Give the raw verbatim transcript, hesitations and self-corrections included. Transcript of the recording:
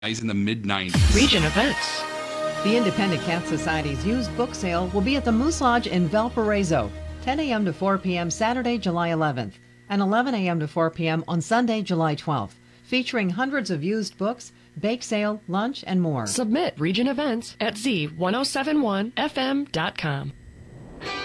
in the mid nineties. Region events. The Independent Cat Society's used book sale will be at the Moose Lodge in Valparaiso, ten a.m. to four p.m. Saturday, July eleventh, and eleven a.m. to four p.m. on Sunday, July twelfth, featuring hundreds of used books, bake sale, lunch, and more. Submit region events at z ten seventy-one f m dot com.